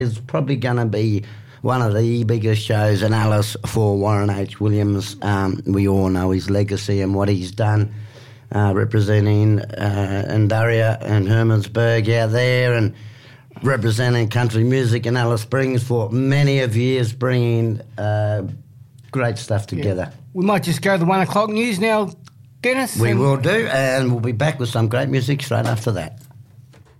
It's probably going to be one of the biggest shows in Alice for Warren H. Williams. We all know his legacy and what he's done, representing Indaria and Hermansburg out there, and representing country music in Alice Springs for many of years, bringing great stuff together. Yeah. We might just go to the 1 o'clock news now, Dennis. We will do, and we'll be back with some great music straight after that.